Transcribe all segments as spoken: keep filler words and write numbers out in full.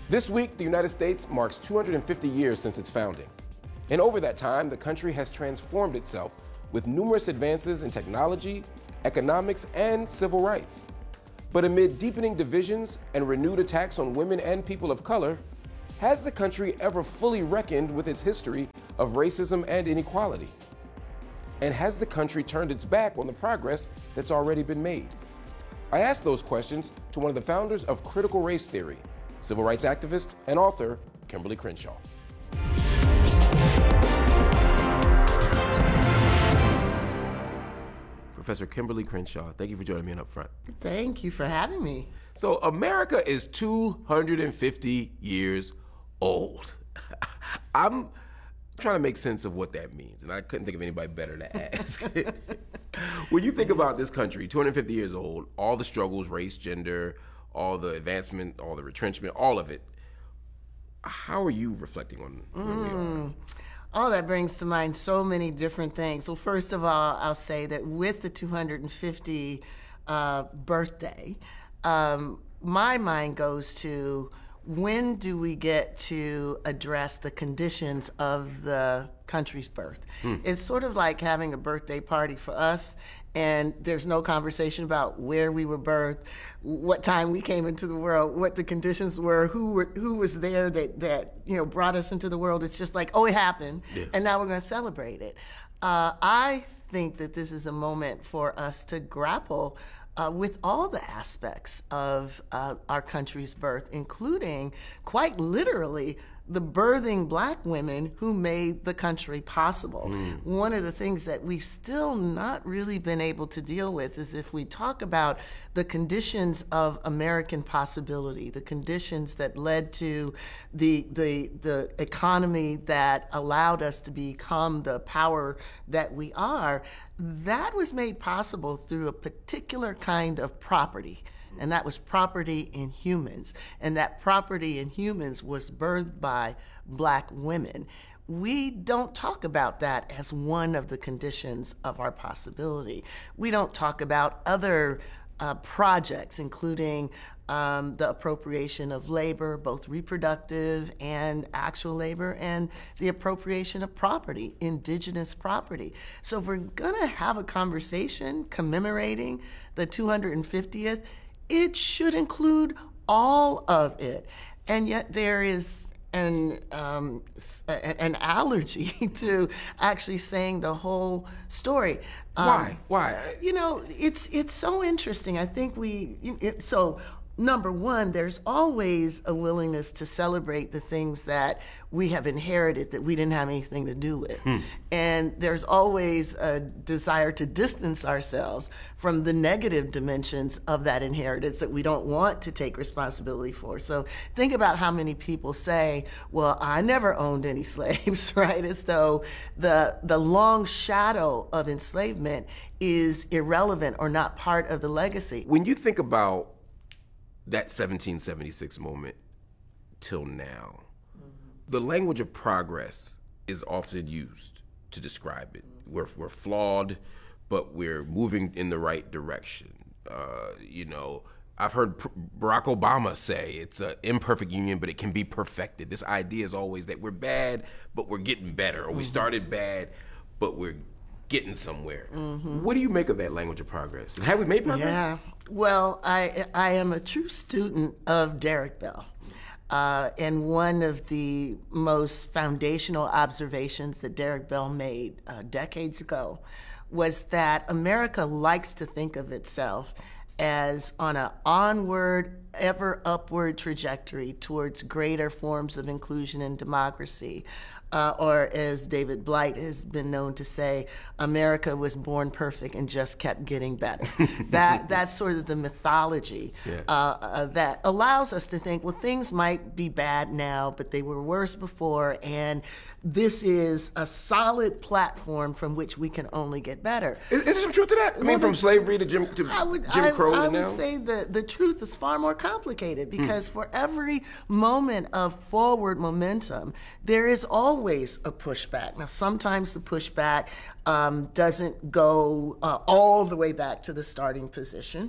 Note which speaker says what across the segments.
Speaker 1: This week, the United States marks two hundred fifty years since its founding. And over that time, the country has transformed itself with numerous advances in technology, economics, and civil rights. But amid deepening divisions and renewed attacks on women and people of color, has the country ever fully reckoned with its history of racism and inequality? And has the country turned its back on the progress that's already been made? I asked those questions to one of the founders of critical race theory, civil rights activist and author, Kimberly Crenshaw. Professor Kimberly Crenshaw, thank you for joining me on Upfront.
Speaker 2: Thank you for having me.
Speaker 1: So America is two hundred fifty years old. I'm trying to make sense of what that means, and I couldn't think of anybody better to ask. When you think about this country, two hundred fifty years old, all the struggles, race, gender, all the advancement, all the retrenchment, all of it, how are you reflecting on where mm. we are?
Speaker 2: Oh, that brings to mind so many different things. Well, first of all, I'll say that with the two hundred fifty uh, birthday, um, my mind goes to when do we get to address the conditions of the country's birth? Hmm. It's sort of like having a birthday party for us, and there's no conversation about where we were birthed, what time we came into the world, what the conditions were, who were, who was there that, that you know brought us into the world. It's just like, oh, it happened, yeah. and now we're going to celebrate it. Uh, I think that this is a moment for us to grapple Uh, with all the aspects of uh, our country's birth, including quite literally the birthing black women who made the country possible. Mm. One of the things that we've still not really been able to deal with is if we talk about the conditions of American possibility, the conditions that led to the the the economy that allowed us to become the power that we are, that was made possible through a particular kind of property. And that was property in humans. And that property in humans was birthed by black women. We don't talk about that as one of the conditions of our possibility. We don't talk about other uh, projects, including um, the appropriation of labor, both reproductive and actual labor, and the appropriation of property, indigenous property. So if we're gonna have a conversation commemorating the two hundred fiftieth, it should include all of it. And yet there is an um, an allergy to actually saying the whole story. Um,
Speaker 1: Why? Why?
Speaker 2: You know, it's it's so interesting. I think we, it, so number one, there's always a willingness to celebrate the things that we have inherited that we didn't have anything to do with. Hmm. And there's always a desire to distance ourselves from the negative dimensions of that inheritance that we don't want to take responsibility for. So think about how many people say, well, I never owned any slaves, right? As though the, the long shadow of enslavement is irrelevant or not part of the legacy.
Speaker 1: When you think about that seventeen seventy-six moment till now, mm-hmm. the language of progress is often used to describe it. Mm-hmm. We're, we're flawed, but we're moving in the right direction. Uh, you know, I've heard Barack Obama say it's an imperfect union, but it can be perfected. This idea is always that we're bad, but we're getting better, or mm-hmm. we started bad, but we're getting somewhere. Mm-hmm. What do you make of that language of progress? And have we made progress?
Speaker 2: Yeah. Well, I I am a true student of Derek Bell. Uh, and one of the most foundational observations that Derek Bell made uh, decades ago was that America likes to think of itself as on an onward, ever upward trajectory towards greater forms of inclusion and democracy. Uh, or as David Blight has been known to say, America was born perfect and just kept getting better. that That's sort of the mythology yeah. uh, uh, that allows us to think, well, things might be bad now, but they were worse before, and this is a solid platform from which we can only get better.
Speaker 1: Is, is there some truth to that? I well, mean, from the, slavery to Jim, to
Speaker 2: I would,
Speaker 1: Jim Crow
Speaker 2: I, I
Speaker 1: to now?
Speaker 2: I would say that the truth is far more complicated because mm. for every moment of forward momentum, there is always always a pushback. Now, sometimes the pushback um, doesn't go uh, all the way back to the starting position.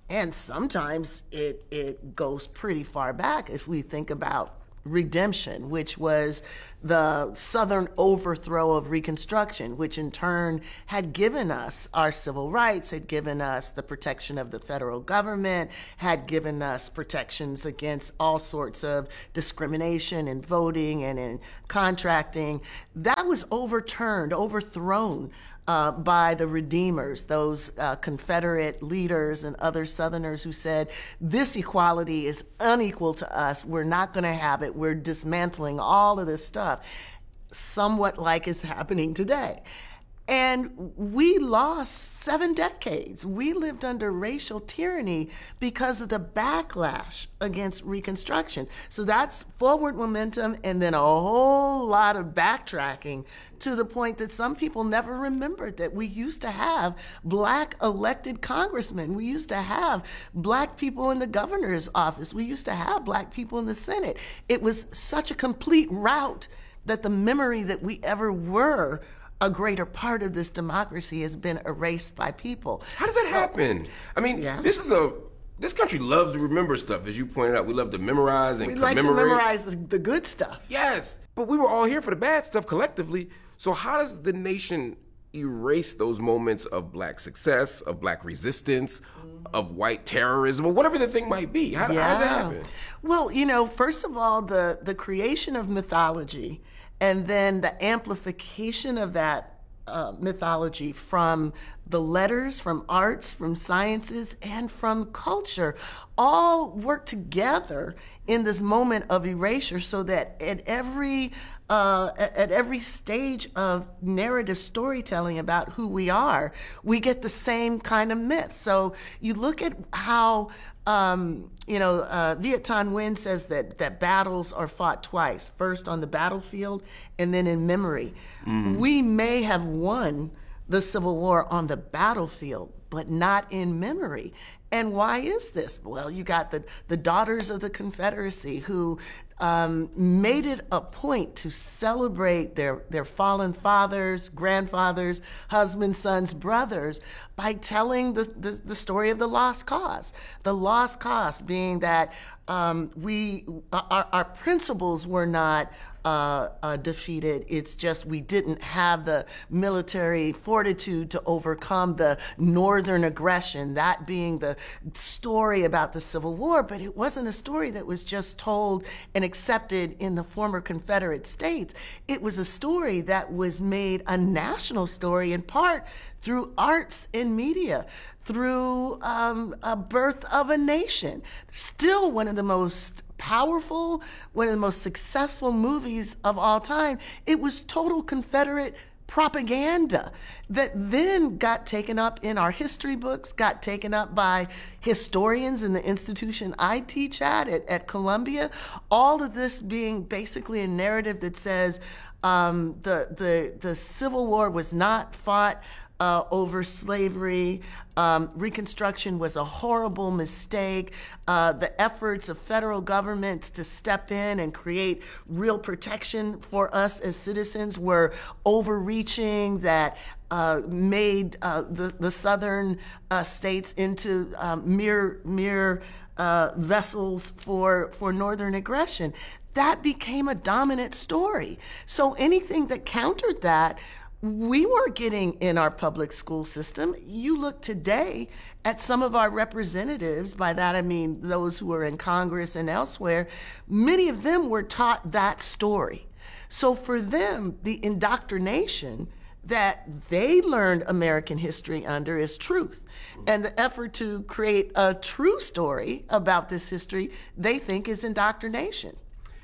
Speaker 2: And sometimes it, it goes pretty far back if we think about redemption, which was the Southern overthrow of Reconstruction, which in turn had given us our civil rights, had given us the protection of the federal government, had given us protections against all sorts of discrimination in voting and in contracting. That was overturned, overthrown Uh, by the Redeemers, those uh, Confederate leaders and other Southerners who said, this equality is unequal to us. We're not going to have it. We're dismantling all of this stuff, somewhat like is happening today. And we lost seven decades. We lived under racial tyranny because of the backlash against Reconstruction. So that's forward momentum and then a whole lot of backtracking to the point that some people never remembered that we used to have black elected congressmen. We used to have black people in the governor's office. We used to have black people in the Senate. It was such a complete rout that the memory that we ever were a greater part of this democracy has been erased by people.
Speaker 1: How does that so, happen? I mean, yeah. this is a this country loves to remember stuff, as you pointed out. We love to memorize and
Speaker 2: we
Speaker 1: commemorate.
Speaker 2: We like to memorize the, the good stuff.
Speaker 1: Yes, but we were all here for the bad stuff collectively. So how does the nation erase those moments of black success, of black resistance, mm-hmm. of white terrorism, or whatever the thing might be? How,
Speaker 2: yeah.
Speaker 1: how does that happen?
Speaker 2: Well, you know, first of all, the, the creation of mythology and then the amplification of that uh, mythology from the letters, from arts, from sciences, and from culture all work together in this moment of erasure so that at every uh, at every stage of narrative storytelling about who we are, we get the same kind of myth. So you look at how Um, you know, uh, Viet Thanh Nguyen says that, that battles are fought twice, first on the battlefield and then in memory. Mm. We may have won the Civil War on the battlefield, but not in memory. And why is this? Well, you got the, the daughters of the Confederacy who um, made it a point to celebrate their, their fallen fathers, grandfathers, husbands, sons, brothers by telling the, the, the story of the lost cause. The lost cause being that um, we our, our principles were not uh, uh, defeated. It's just we didn't have the military fortitude to overcome the northern aggression, that being the story about the Civil War. But it wasn't a story that was just told and accepted in the former Confederate States. It was a story that was made a national story in part through arts and media, through um, a birth of a nation. Still one of the most powerful, one of the most successful movies of all time. It was total Confederate propaganda that then got taken up in our history books, got taken up by historians in the institution I teach at, at, at Columbia. All of this being basically a narrative that says um, the, the, the Civil War was not fought Uh, over slavery. Um, Reconstruction was a horrible mistake. Uh, the efforts of federal governments to step in and create real protection for us as citizens were overreaching, that uh, made uh, the, the southern uh, states into um, mere, mere uh, vessels for, for northern aggression. That became a dominant story. So anything that countered that, we weren't getting in our public school system. You look today at some of our representatives, by that I mean those who are in Congress and elsewhere, many of them were taught that story. So for them, the indoctrination that they learned American history under is truth. And the effort to create a true story about this history, they think is indoctrination.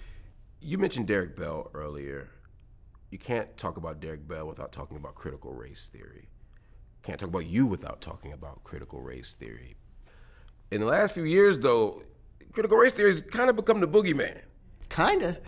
Speaker 1: You mentioned Derek Bell earlier. You can't talk about Derek Bell without talking about critical race theory. Can't talk about you without talking about critical race theory. In the last few years, though, critical race theory has kind of become the boogeyman.
Speaker 2: Kind of.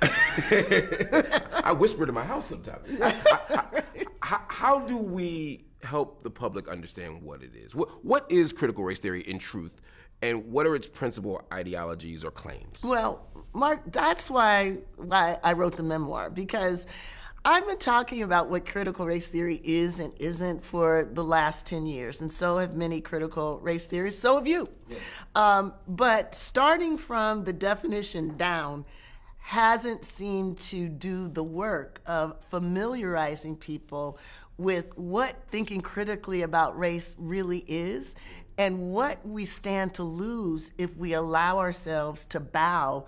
Speaker 1: I whisper to my house sometimes. I, I, I, how, how do we help the public understand what it is? What, what is critical race theory in truth, and what are its principal ideologies or claims?
Speaker 2: Well, Mark, that's why why I wrote the memoir, because I've been talking about what critical race theory is and isn't for the last ten years, and so have many critical race theorists, so have you. Yeah. Um, but starting from the definition down hasn't seemed to do the work of familiarizing people with what thinking critically about race really is and what we stand to lose if we allow ourselves to bow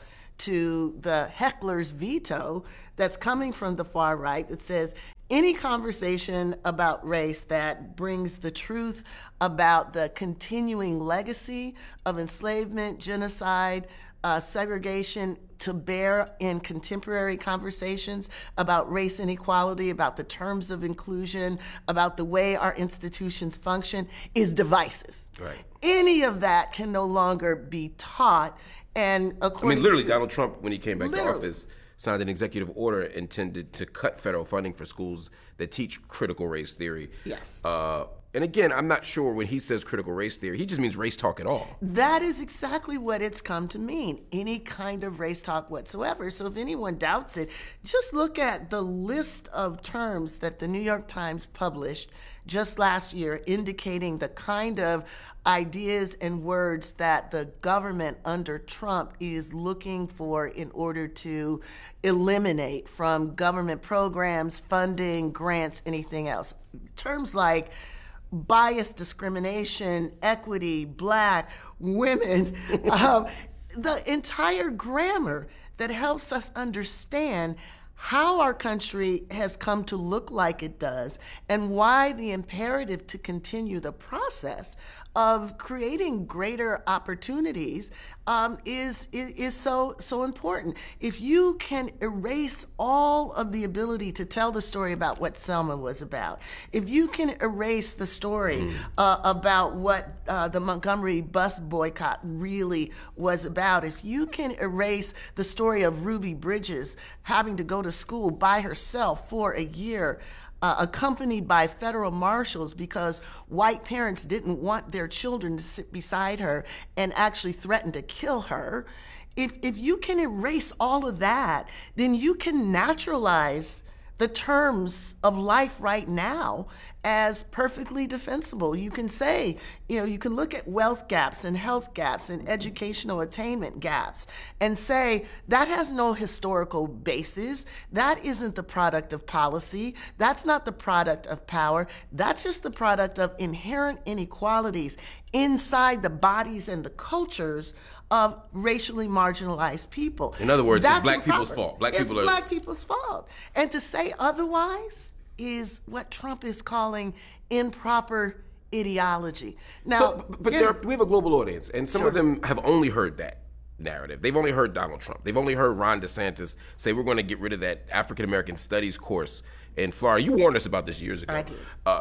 Speaker 2: to the heckler's veto that's coming from the far right that says any conversation about race that brings the truth about the continuing legacy of enslavement, genocide, uh, segregation to bear in contemporary conversations about race inequality, about the terms of inclusion, about the way our institutions function is divisive.
Speaker 1: Right.
Speaker 2: Any of that can no longer be taught. And according
Speaker 1: I mean, literally,
Speaker 2: to,
Speaker 1: Donald Trump, when he came back
Speaker 2: literally.
Speaker 1: to office, signed an executive order intended to cut federal funding for schools that teach critical race theory.
Speaker 2: Yes.
Speaker 1: Uh, and again, I'm not sure when he says critical race theory, he just means race talk at all.
Speaker 2: That is exactly what it's come to mean, any kind of race talk whatsoever. So if anyone doubts it, just look at the list of terms that the New York Times published just last year indicating the kind of ideas and words that the government under Trump is looking for in order to eliminate from government programs, funding, grants, anything else. Terms like bias, discrimination, equity, black, women, um, the entire grammar that helps us understand how our country has come to look like it does and why the imperative to continue the process of creating greater opportunities um, is, is is so so important. If you can erase all of the ability to tell the story about what Selma was about, if you can erase the story mm. uh, about what uh, the Montgomery bus boycott really was about, if you can erase the story of Ruby Bridges having to go to school by herself for a year, Uh, accompanied by federal marshals because white parents didn't want their children to sit beside her and actually threaten to kill her. If, if you can erase all of that, then you can naturalize the terms of life right now as perfectly defensible. You can say, you know, you can look at wealth gaps and health gaps and educational attainment gaps and say that has no historical basis. That isn't the product of policy. That's not the product of power. That's just the product of inherent inequalities inside the bodies and the cultures of racially marginalized people.
Speaker 1: In other words,
Speaker 2: That's
Speaker 1: it's black
Speaker 2: improper.
Speaker 1: people's fault. Black
Speaker 2: it's
Speaker 1: people are
Speaker 2: black people's fault. And to say otherwise is what Trump is calling improper ideology. Now,
Speaker 1: so, but
Speaker 2: yeah.
Speaker 1: there are, we have a global audience, and some
Speaker 2: Sure.
Speaker 1: of them have only heard that narrative. They've only heard Donald Trump. They've only heard Ron DeSantis say we're going to get rid of that African American Studies course in Florida. You warned us about this years ago.
Speaker 2: I did.
Speaker 1: Uh,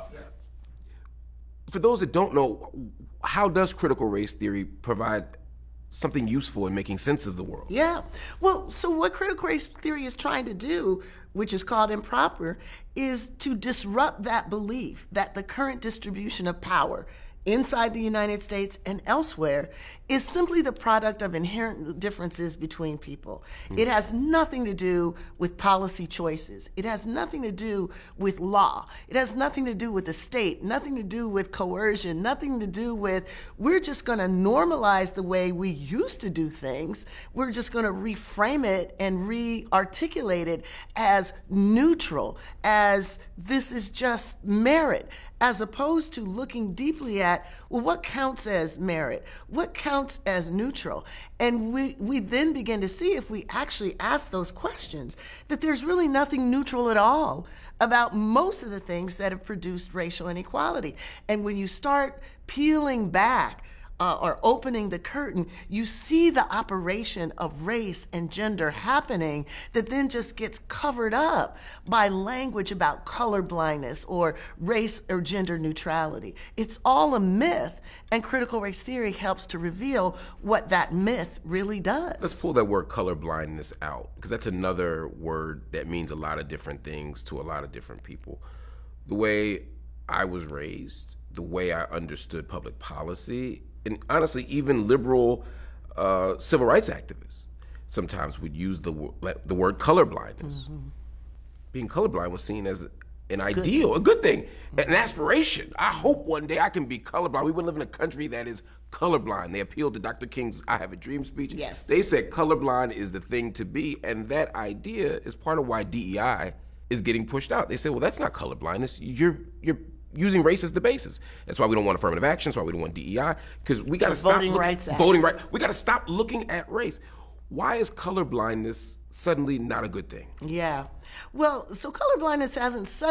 Speaker 1: for those that don't know, how does critical race theory provide something useful in making sense of the world?
Speaker 2: Yeah. Well, so what critical race theory is trying to do, which is called improper, is to disrupt that belief that the current distribution of power inside the United States and elsewhere is simply the product of inherent differences between people. Mm. It has nothing to do with policy choices. It has nothing to do with law. It has nothing to do with the state, nothing to do with coercion, nothing to do with, we're just going to normalize the way we used to do things. We're just going to reframe it and re-articulate it as neutral, as this is just merit, as opposed to looking deeply at, well, what counts as merit? What counts as neutral? And we, we then begin to see, if we actually ask those questions, that there's really nothing neutral at all about most of the things that have produced racial inequality. And when you start peeling back Uh, or opening the curtain, you see the operation of race and gender happening that then just gets covered up by language about color blindness or race or gender neutrality. It's all a myth, and critical race theory helps to reveal what that myth really does.
Speaker 1: Let's pull that word color blindness out, because that's another word that means a lot of different things to a lot of different people. The way I was raised, the way I understood public policy, and honestly, even liberal uh, civil rights activists sometimes would use the, the word colorblindness. Mm-hmm. being colorblind was seen as an ideal, a good thing, an aspiration. I hope one day I can be colorblind. We would live in a country that is colorblind. They appealed to Doctor King's I Have a Dream speech.
Speaker 2: Yes.
Speaker 1: They said colorblind is the thing to be, and that idea is part of why D E I is getting pushed out. They say, well, that's not colorblindness. You're you're using race as the basis. That's why we don't want affirmative action. That's why we don't want D E I, because we got to stop
Speaker 2: Voting
Speaker 1: look,
Speaker 2: Rights Act.
Speaker 1: voting right. We got to stop looking at race. Why is colorblindness suddenly not a good thing?
Speaker 2: Yeah. Well, so colorblindness hasn't suddenly